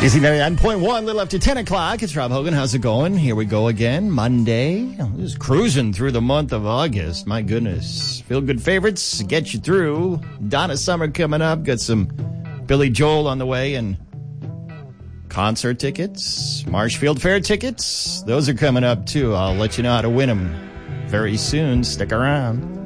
Easy 99.1, little after 10 o'clock. It's Rob Hogan. How's it going? Here we go again. Monday. Just cruising through the month of August. My goodness. Feel good favorites. Get you through. Donna Summer coming up. Got some Billy Joel on the way and concert tickets. Marshfield Fair tickets. Those are coming up too. I'll let you know how to win them very soon. Stick around.